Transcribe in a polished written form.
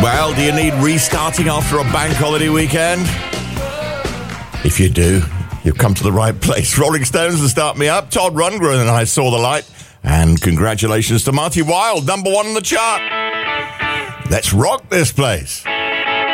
Well, do you need restarting after a bank holiday weekend? If you do, you've come to the right place. Rolling Stones and Start Me Up. Todd Rundgren and I Saw the Light. And congratulations to Marty Wilde, number 1 on the chart. Let's rock this place.